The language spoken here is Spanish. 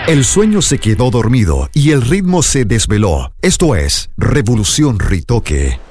El sueño se quedó dormido y el ritmo se desveló. Esto es Revolución Ritoque.